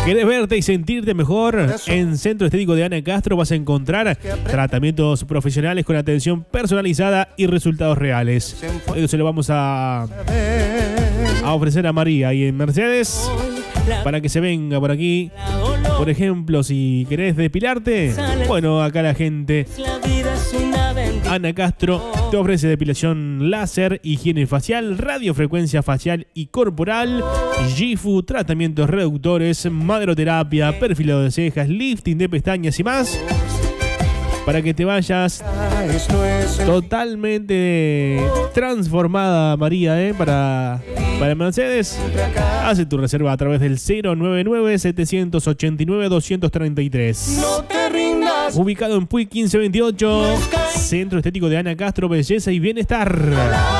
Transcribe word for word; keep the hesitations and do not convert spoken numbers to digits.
¿Querés verte y sentirte mejor? En Centro Estético de Ana Castro vas a encontrar tratamientos profesionales con atención personalizada y resultados reales. Eso se lo vamos a, a ofrecer a María y en Mercedes para que se venga por aquí. Por ejemplo, si querés depilarte, bueno, acá la gente Ana Castro te ofrece depilación láser, higiene facial, radiofrecuencia facial y corporal, Gifu, tratamientos reductores, maderoterapia, perfilado de cejas, lifting de pestañas y más. Para que te vayas totalmente transformada, María, ¿eh? Para, para Mercedes. Hace tu reserva a través del cero nueve nueve, siete ocho nueve, dos tres tres. No te rindas. Ubicado en Puy quince veintiocho, Centro Estético de Ana Castro, belleza y bienestar.